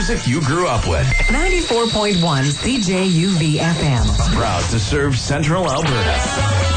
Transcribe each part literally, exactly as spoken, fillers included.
music you grew up with. ninety-four point one C J U V F M. Proud to serve Central Alberta.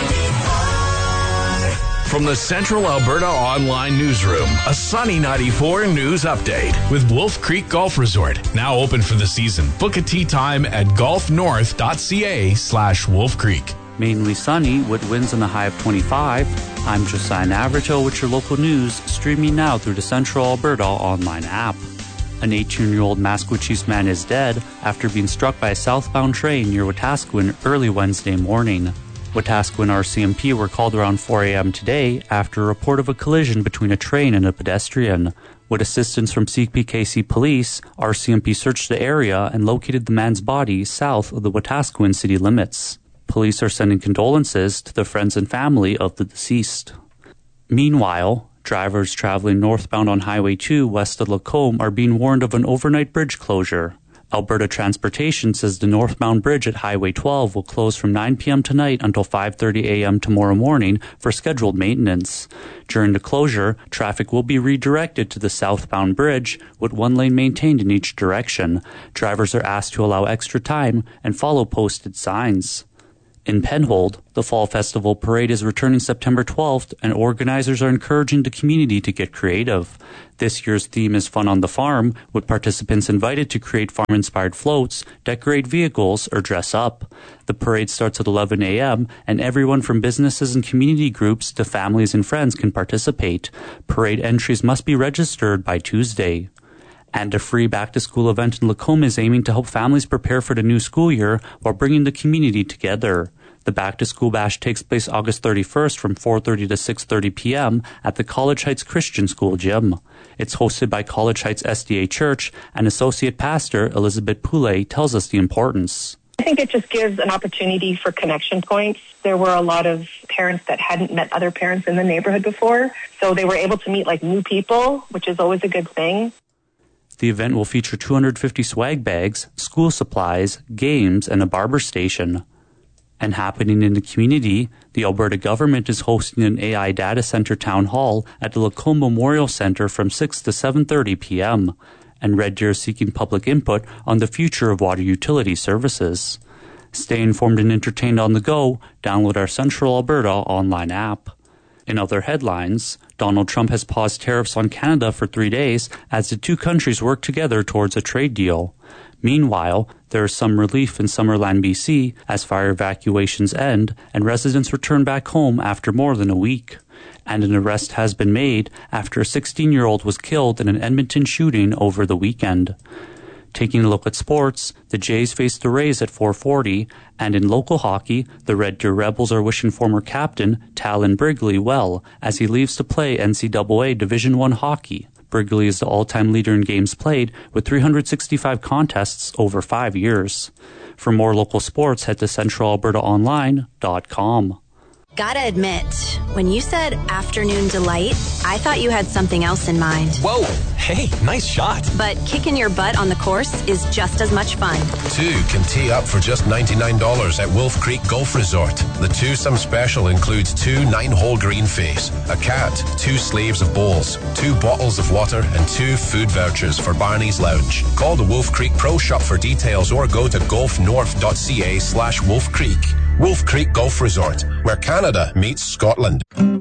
From the Central Alberta Online Newsroom, a Sunny ninety-four news update. With Wolf Creek Golf Resort, now open for the season. Book a tee time at golfnorth.ca slash Wolf Creek. Mainly sunny with winds in the high of twenty-five. I'm Josiah Navratil with your local news, streaming now through the Central Alberta Online app. An eighteen-year-old Maskwacis man is dead after being struck by a southbound train near Wetaskiwin early Wednesday morning. Wetaskiwin R C M P were called around four a.m. today after a report of a collision between a train and a pedestrian. With assistance from C P K C police, R C M P searched the area and located the man's body south of the Wetaskiwin city limits. Police are sending condolences to the friends and family of the deceased. Meanwhile, drivers traveling northbound on Highway two west of Lacombe are being warned of an overnight bridge closure. Alberta Transportation says the northbound bridge at Highway twelve will close from nine p.m. tonight until five thirty a.m. tomorrow morning for scheduled maintenance. During the closure, traffic will be redirected to the southbound bridge, with one lane maintained in each direction. Drivers are asked to allow extra time and follow posted signs. In Penhold, the Fall Festival Parade is returning September twelfth, and organizers are encouraging the community to get creative. This year's theme is Fun on the Farm, with participants invited to create farm-inspired floats, decorate vehicles, or dress up. The parade starts at eleven a.m., and everyone from businesses and community groups to families and friends can participate. Parade entries must be registered by Tuesday. And a free back-to-school event in Lacombe is aiming to help families prepare for the new school year while bringing the community together. The back-to-school bash takes place August thirty-first from four thirty to six thirty p.m. at the College Heights Christian School gym. It's hosted by College Heights S D A Church, and Associate Pastor Elizabeth Poulet tells us the importance. I think it just gives an opportunity for connection points. There were a lot of parents that hadn't met other parents in the neighborhood before, so they were able to meet like new people, which is always a good thing. The event will feature two hundred fifty swag bags, school supplies, games, and a barber station. And happening in the community, the Alberta government is hosting an A I data center town hall at the Lacombe Memorial Centre from six to seven thirty p.m. And Red Deer is seeking public input on the future of water utility services. Stay informed and entertained on the go. Download our Central Alberta online app. In other headlines, Donald Trump has paused tariffs on Canada for three days as the two countries work together towards a trade deal. Meanwhile, there is some relief in Summerland, B C, as fire evacuations end and residents return back home after more than a week. And an arrest has been made after a sixteen-year-old was killed in an Edmonton shooting over the weekend. Taking a look at sports, the Jays face the Rays at four forty, and in local hockey, the Red Deer Rebels are wishing former captain Talon Brigley well as he leaves to play N C double A Division I hockey. Brigley is the all-time leader in games played with three hundred sixty-five contests over five years. For more local sports, head to central alberta online dot com. Gotta admit, when you said afternoon delight, I thought you had something else in mind. Whoa, hey, nice shot. But kicking your butt on the course is just as much fun. Two can tee up for just ninety-nine dollars at Wolf Creek Golf Resort. The twosome special includes two nine-hole green face, a cat, two sleeves of bowls, two bottles of water, and two food vouchers for Barney's Lounge. Call the Wolf Creek Pro Shop for details or go to golfnorth.ca slash Wolf Creek. Wolf Creek Golf Resort, where Canada meets Scotland.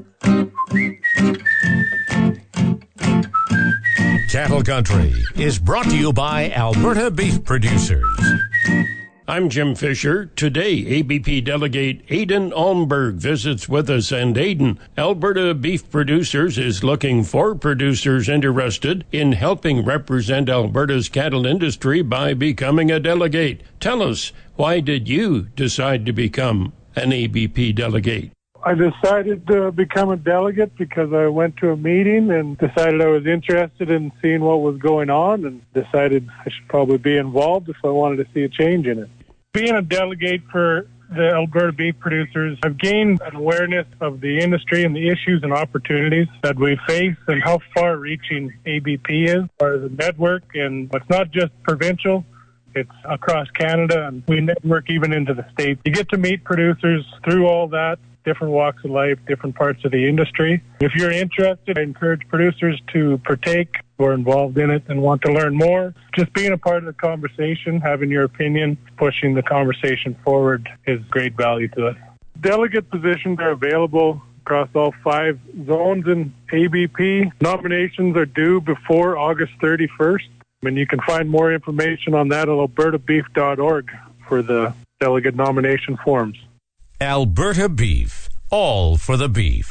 Cattle Country is brought to you by Alberta Beef Producers. I'm Jim Fisher. Today, A B P Delegate Aidan Almberg visits with us. And Aidan, Alberta Beef Producers is looking for producers interested in helping represent Alberta's cattle industry by becoming a delegate. Tell us, why did you decide to become an A B P delegate? I decided to become a delegate because I went to a meeting and decided I was interested in seeing what was going on and decided I should probably be involved if I wanted to see a change in it. Being a delegate for the Alberta beef producers, I've gained an awareness of the industry and the issues and opportunities that we face and how far-reaching A B P is, or the network, and it's not just provincial. It's across Canada, and we network even into the States. You get to meet producers through all that, different walks of life, different parts of the industry. If you're interested, I encourage producers to partake who are involved in it and want to learn more. Just being a part of the conversation, having your opinion, pushing the conversation forward is great value to us. Delegate positions are available across all five zones in A B P. Nominations are due before August thirty-first, and you can find more information on that at alberta beef dot org for the delegate nomination forms. Alberta Beef, all for the beef.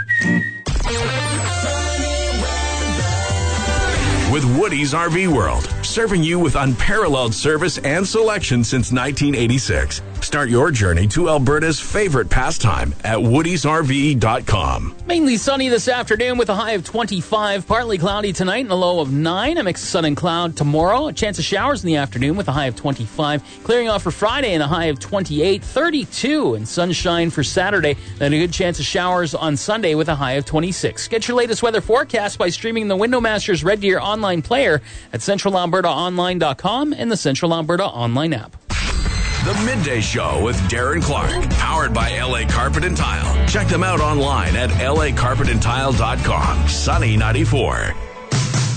With Woody's R V World, serving you with unparalleled service and selection since nineteen eighty-six. Start your journey to Alberta's favorite pastime at woodies r v dot com. Mainly sunny this afternoon with a high of twenty-five. Partly cloudy tonight and a low of nine. A mix of sun and cloud tomorrow. A chance of showers in the afternoon with a high of twenty-five. Clearing off for Friday and a high of twenty-eight. thirty-two and sunshine for Saturday. Then a good chance of showers on Sunday with a high of twenty-six. Get your latest weather forecast by streaming the Windowmasters Red Deer online player at central alberta online dot com and the Central Alberta online app. The Midday Show with Darren Clark, powered by L A Carpet and Tile. Check them out online at l a carpet and tile dot com. Sunny ninety-four.